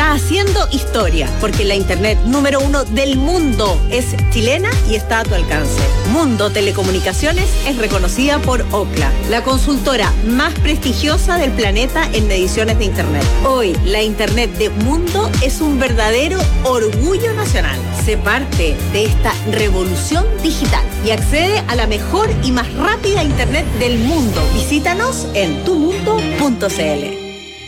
está haciendo historia, porque la internet número 1 del mundo es chilena y está a tu alcance. Mundo Telecomunicaciones es reconocida por Ookla, la consultora más prestigiosa del planeta en mediciones de internet. Hoy, la internet de Mundo es un verdadero orgullo nacional. Sé parte de esta revolución digital y accede a la mejor y más rápida internet del mundo. Visítanos en tumundo.cl.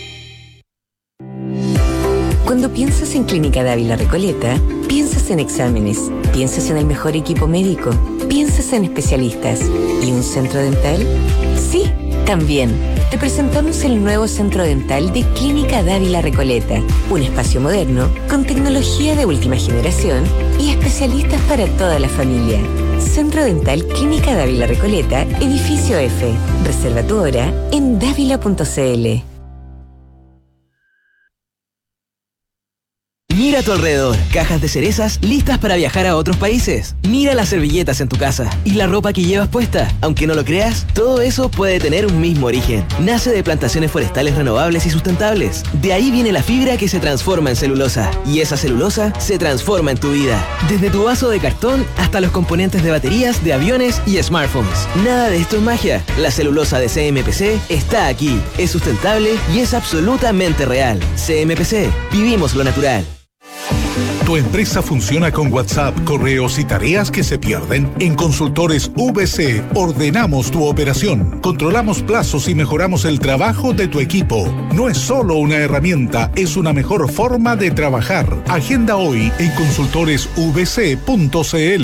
Cuando piensas en Clínica Dávila Recoleta, piensas en exámenes, piensas en el mejor equipo médico, piensas en especialistas. ¿Y un centro dental? Sí, también. Te presentamos el nuevo centro dental de Clínica Dávila Recoleta, un espacio moderno con tecnología de última generación y especialistas para toda la familia. Centro Dental Clínica Dávila Recoleta, edificio F. Reserva tu hora en davila.cl. Mira a tu alrededor, cajas de cerezas listas para viajar a otros países. Mira las servilletas en tu casa y la ropa que llevas puesta. Aunque no lo creas, todo eso puede tener un mismo origen. Nace de plantaciones forestales renovables y sustentables. De ahí viene la fibra que se transforma en celulosa. Y esa celulosa se transforma en tu vida. Desde tu vaso de cartón hasta los componentes de baterías, de aviones y smartphones. Nada de esto es magia. La celulosa de CMPC está aquí. Es sustentable y es absolutamente real. CMPC. Vivimos lo natural. ¿Tu empresa funciona con WhatsApp, correos y tareas que se pierden? En Consultores VC ordenamos tu operación, controlamos plazos y mejoramos el trabajo de tu equipo. No es solo una herramienta, es una mejor forma de trabajar. Agenda hoy en consultoresvc.cl.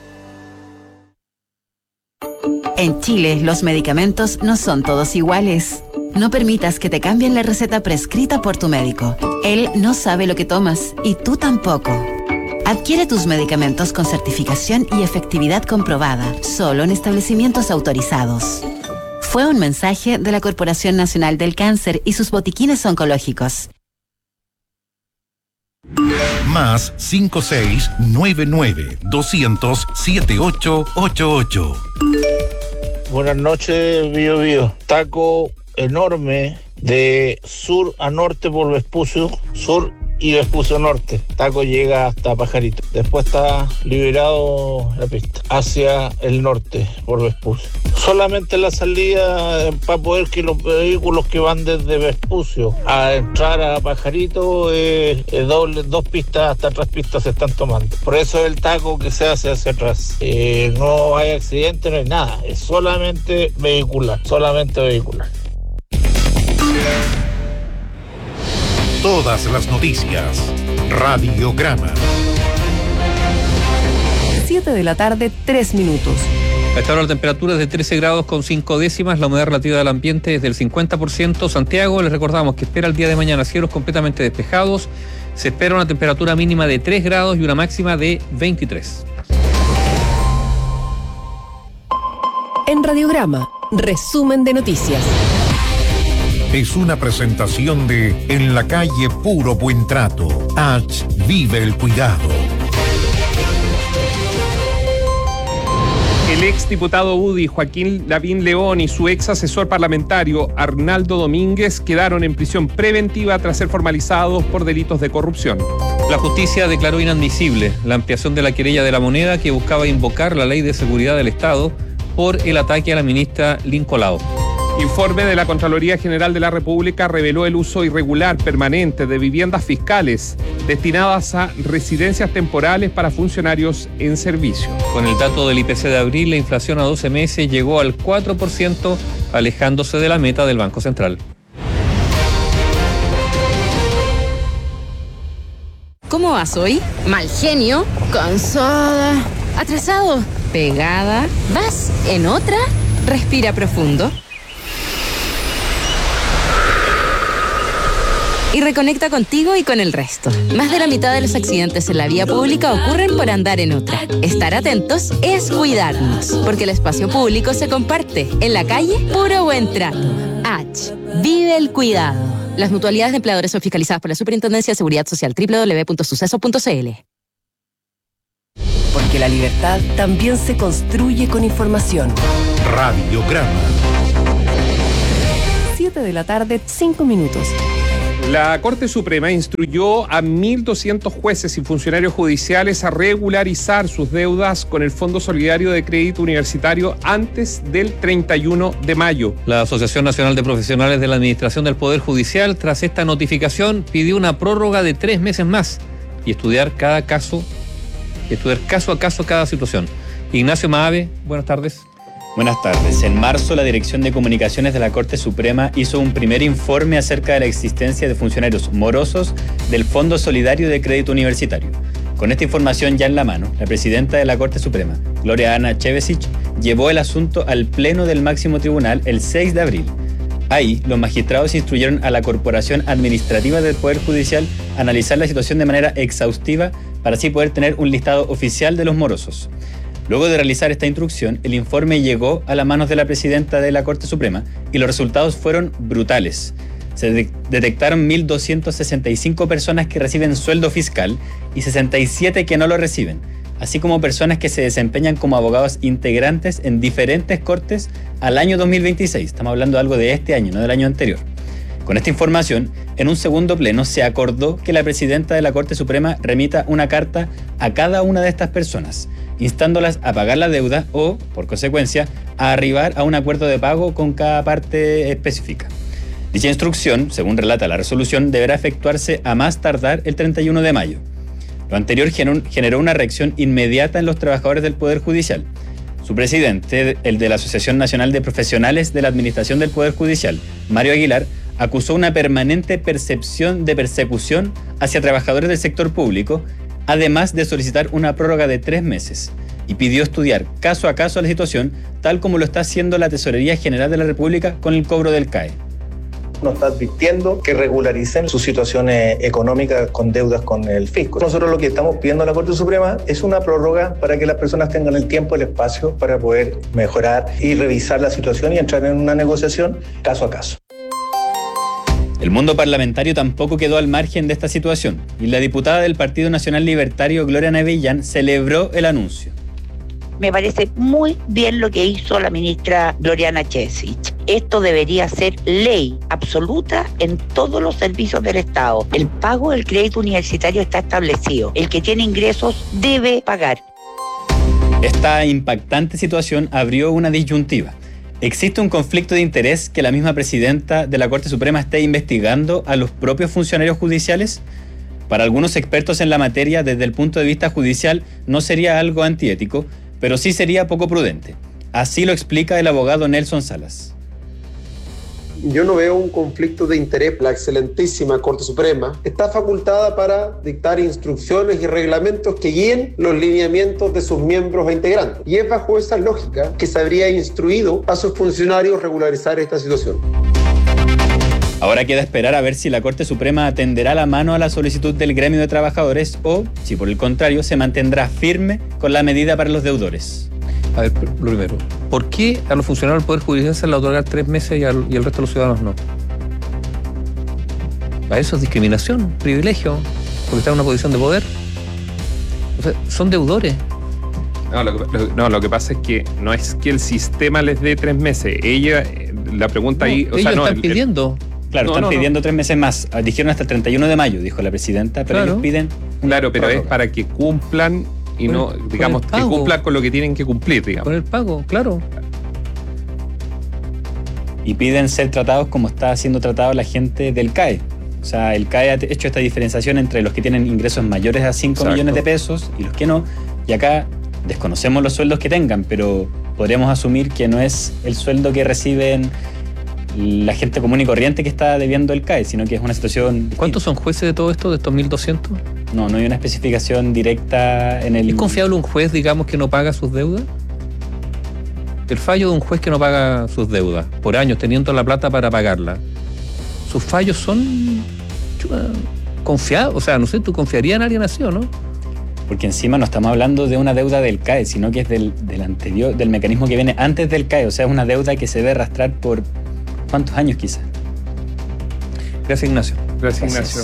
En Chile, los medicamentos no son todos iguales. No permitas que te cambien la receta prescrita por tu médico. Él no sabe lo que tomas y tú tampoco. Adquiere tus medicamentos con certificación y efectividad comprobada, solo en establecimientos autorizados. Fue un mensaje de la Corporación Nacional del Cáncer y sus botiquines oncológicos. Más 5699-200-7888. Buenas noches, Bio Bio. Taco enorme de sur a norte por Vespucio Sur y Vespucio Norte. Taco llega hasta Pajarito. Después está liberado la pista hacia el norte por Vespucio. Solamente la salida para poder que los vehículos que van desde Vespucio a entrar a Pajarito doble, 2 pistas hasta 3 pistas se están tomando. Por eso el taco que se hace hacia atrás. No hay accidente, no hay nada. Es solamente vehicular. Todas las noticias. Radiograma. 7 de la tarde, 3 minutos. A esta hora la temperatura es de 13 grados con 5 décimas, la humedad relativa del ambiente es del 50%. Santiago, les recordamos que espera el día de mañana cielos completamente despejados. Se espera una temperatura mínima de 3 grados y una máxima de 23. En Radiograma, resumen de noticias. Es una presentación de En la calle Puro Buen Trato. H. Vive el cuidado. El exdiputado UDI Joaquín Lavín León y su ex asesor parlamentario Arnaldo Domínguez quedaron en prisión preventiva tras ser formalizados por delitos de corrupción. La justicia declaró inadmisible la ampliación de la querella de La Moneda que buscaba invocar la Ley de Seguridad del Estado por el ataque a la ministra Lynn Colao. Informe de la Contraloría General de la República reveló el uso irregular permanente de viviendas fiscales destinadas a residencias temporales para funcionarios en servicio. Con el dato del IPC de abril, la inflación a 12 meses llegó al 4%, alejándose de la meta del Banco Central. ¿Cómo vas hoy? Mal genio, cansada, atrasado, pegada. ¿Vas en otra? Respira profundo. Y reconecta contigo y con el resto. Más de la mitad de los accidentes en la vía pública ocurren por andar en otra. Estar atentos es cuidarnos, porque el espacio público se comparte. En la calle, puro buen trato. H. Vive el cuidado. Las mutualidades de empleadores son fiscalizadas por la Superintendencia de Seguridad Social. www.suceso.cl. Porque la libertad también se construye con información. Radiograma. 7 de la tarde, 5 minutos. La Corte Suprema instruyó a 1.200 jueces y funcionarios judiciales a regularizar sus deudas con el Fondo Solidario de Crédito Universitario antes del 31 de mayo. La Asociación Nacional de Profesionales de la Administración del Poder Judicial, tras esta notificación, pidió una prórroga de 3 meses más y estudiar caso a caso cada situación. Ignacio Maave, buenas tardes. Buenas tardes. En marzo, la Dirección de Comunicaciones de la Corte Suprema hizo un primer informe acerca de la existencia de funcionarios morosos del Fondo Solidario de Crédito Universitario. Con esta información ya en la mano, la presidenta de la Corte Suprema, Gloria Ana Chevesich, llevó el asunto al Pleno del Máximo Tribunal el 6 de abril. Ahí, los magistrados instruyeron a la Corporación Administrativa del Poder Judicial a analizar la situación de manera exhaustiva para así poder tener un listado oficial de los morosos. Luego de realizar esta instrucción, el informe llegó a las manos de la presidenta de la Corte Suprema y los resultados fueron brutales. Se detectaron 1.265 personas que reciben sueldo fiscal y 67 que no lo reciben, así como personas que se desempeñan como abogados integrantes en diferentes cortes al año 2026. Estamos hablando de algo de este año, no del año anterior. Con esta información, en un segundo pleno se acordó que la presidenta de la Corte Suprema remita una carta a cada una de estas personas, instándolas a pagar la deuda o, por consecuencia, a arribar a un acuerdo de pago con cada parte específica. Dicha instrucción, según relata la resolución, deberá efectuarse a más tardar el 31 de mayo. Lo anterior generó una reacción inmediata en los trabajadores del Poder Judicial. Su presidente, el de la Asociación Nacional de Profesionales de la Administración del Poder Judicial, Mario Aguilar, acusó una permanente percepción de persecución hacia trabajadores del sector público, además de solicitar una prórroga de 3 meses, y pidió estudiar caso a caso la situación, tal como lo está haciendo la Tesorería General de la República con el cobro del CAE. Nos está advirtiendo que regularicen sus situaciones económicas con deudas con el fisco. Nosotros lo que estamos pidiendo a la Corte Suprema es una prórroga para que las personas tengan el tiempo y el espacio para poder mejorar y revisar la situación y entrar en una negociación caso a caso. El mundo parlamentario tampoco quedó al margen de esta situación y la diputada del Partido Nacional Libertario, Gloria Nevillán, celebró el anuncio. Me parece muy bien lo que hizo la ministra Gloriana Chevesich. Esto debería ser ley absoluta en todos los servicios del Estado. El pago del crédito universitario está establecido. El que tiene ingresos debe pagar. Esta impactante situación abrió una disyuntiva. ¿Existe un conflicto de interés que la misma presidenta de la Corte Suprema esté investigando a los propios funcionarios judiciales? Para algunos expertos en la materia, desde el punto de vista judicial, no sería algo antiético, pero sí sería poco prudente. Así lo explica el abogado Nelson Salas. Yo no veo un conflicto de interés. La excelentísima Corte Suprema está facultada para dictar instrucciones y reglamentos que guíen los lineamientos de sus miembros e integrantes. Y es bajo esa lógica que se habría instruido a sus funcionarios regularizar esta situación. Ahora queda esperar a ver si la Corte Suprema atenderá la mano a la solicitud del gremio de trabajadores o, si por el contrario, se mantendrá firme con la medida para los deudores. A ver, lo primero, ¿por qué a los funcionarios del Poder Judicial se les otorgar 3 meses y el resto de los ciudadanos no? ¿Para eso es discriminación, privilegio? ¿Porque están en una posición de poder? O sea, son deudores. No, lo que pasa es que no es que el sistema les dé 3 meses. La pregunta ahí... Ellos están pidiendo... Claro, están pidiendo 3 meses más. Dijeron hasta el 31 de mayo, dijo la presidenta, pero ellos piden... Claro, pero es para que cumplan y no, digamos, que cumplan con lo que tienen que cumplir, digamos. Con el pago, claro. Y piden ser tratados como está siendo tratado la gente del CAE. O sea, el CAE ha hecho esta diferenciación entre los que tienen ingresos mayores a 5 millones de pesos y los que no. Y acá desconocemos los sueldos que tengan, pero podríamos asumir que no es el sueldo que reciben la gente común y corriente que está debiendo el CAE, sino que es una situación... ¿Cuántos son jueces de todo esto, de estos 1.200? No hay una especificación directa en el... ¿Es confiable un juez, digamos, que no paga sus deudas? El fallo de un juez que no paga sus deudas por años, teniendo la plata para pagarla, sus fallos son confiados. O sea, no sé, ¿tú confiarías en alguien así o no? Porque encima no estamos hablando de una deuda del CAE, sino que es del anterior, del mecanismo que viene antes del CAE. O sea, es una deuda que se debe arrastrar por... ¿cuántos años quizás? Gracias, Ignacio. Gracias, Ignacio.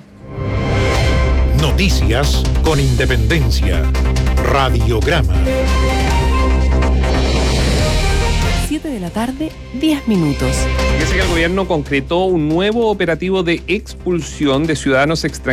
Noticias con independencia. Radiograma. 7 de la tarde, 10 minutos. Fíjese que el gobierno concretó un nuevo operativo de expulsión de ciudadanos extranjeros